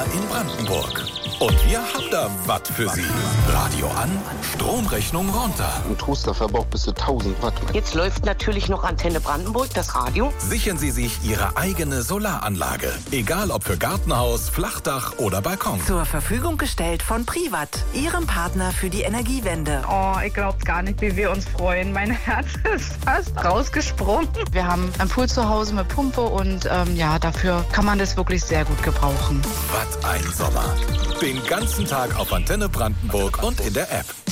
in Brandenburg. Und wir haben da was für Sie. Radio an, Stromrechnung runter. Ein Toaster verbraucht bis zu 1000 Watt. Jetzt läuft natürlich noch Antenne Brandenburg, das Radio. Sichern Sie sich Ihre eigene Solaranlage. Egal ob für Gartenhaus, Flachdach oder Balkon. Zur Verfügung gestellt von Privat, Ihrem Partner für die Energiewende. Oh, ich glaub's gar nicht, wie wir uns freuen. Mein Herz ist fast rausgesprungen. Wir haben einen Pool zu Hause mit Pumpe und dafür kann man das wirklich sehr gut gebrauchen. Was ein Sommer. Den ganzen Tag auf Antenne Brandenburg und in der App.